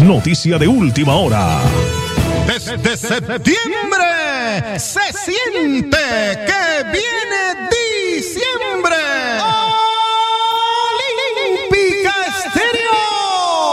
noticia de última hora. Desde septiembre se siente que viene